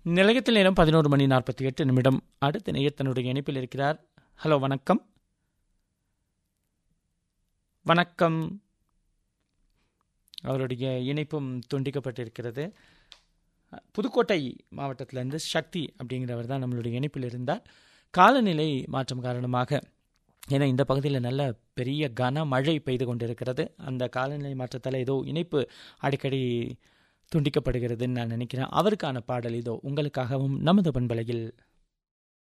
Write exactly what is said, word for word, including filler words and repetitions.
நிலையத்தில் நேரம் பதினோரு மணி நாற்பத்தி எட்டு நிமிடம். அடுத்த நேயர் தன்னுடைய இணைப்பில் இருக்கிறார். ஹலோ, வணக்கம். வணக்கம். அவருடைய இணைப்பும் துண்டிக்கப்பட்டிருக்கிறது. புதுக்கோட்டை மாவட்டத்திலேருந்து சக்தி அப்படிங்கிறவர் தான் நம்மளுடைய இணைப்பில் இருந்தார். காலநிலை மாற்றம் காரணமாக, ஏன்னா இந்த பகுதியில் நல்ல பெரிய கனமழை பெய்து கொண்டிருக்கிறது. அந்த காலநிலை மாற்றத்தால் ஏதோ இணைப்பு அடிக்கடி துண்டிக்கப்படுகிறதுன்னு நான் நினைக்கிறேன். அவருக்கான பாடல் இதோ உங்களுக்காகவும் நமது பண்பலையில்.